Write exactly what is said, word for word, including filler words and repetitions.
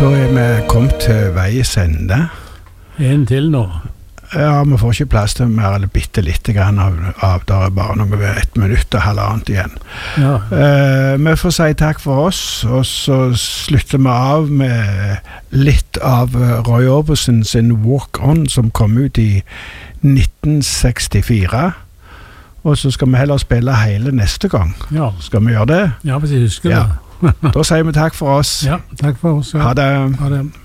Da er vi kommet til veis ende. En til nå. Ja, vi får ikke plass til mer eller bitte litt grann av, av der er bare noe ved ett minutt og halvannet igjen. Ja. Uh, vi får si takk for oss, og så slutter vi av med litt av Roy Orbison sin Walk On, som kom ut i nitten sekstifire. Og så skal vi heller spille hele neste gang. Ja. Skal vi gjøre det? Ja, hvis jeg husker ja. det. Da sier vi takk for oss. Ja, takk for oss. Ja. Ha det. Ha det.